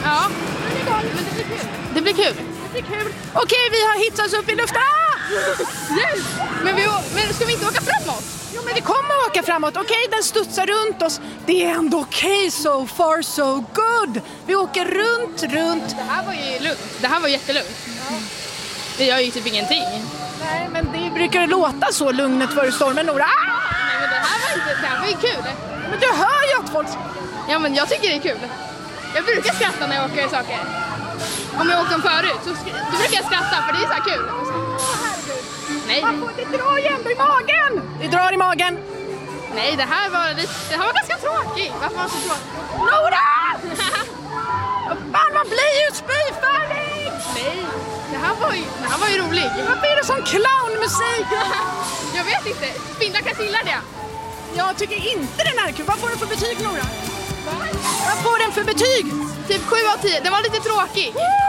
Ja, men det blir kul. Det blir kul. Det blir kul. Okej, vi har hittats upp i luften. Yes. Men ska vi inte åka framåt? Jo, men vi kommer att åka framåt. Okej, den studsar runt oss. Det är ändå okej, so far so good. Vi åker runt. Det här var ju lugnt. Det här var jättelugnt. Ja. Det gör ju typ ingenting. Nej, men det brukar låta så lugnet före stormen, Nora. Nej, men det här var ju kul. Men du hör ju att folk... Ja, men jag tycker det är kul. Jag brukar skratta när jag åker saker. Om jag åkt dem förut så då brukar jag skratta för det är så här kul. Nej. Det drar ju ändå i magen. Det drar i magen. Nej, det här var ganska tråkigt. Varför var det så tråkigt? Nora! Fan, man blir ju spyfärdig! Nej, det här var ju roligt. Varför är det sån clownmusik? Jag vet inte. Spindlar kan gilla det. Jag tycker inte den är kul. Vad får du för betyg, Nora? Vad får den för betyg? Typ 7 av 10. Den var lite tråkig.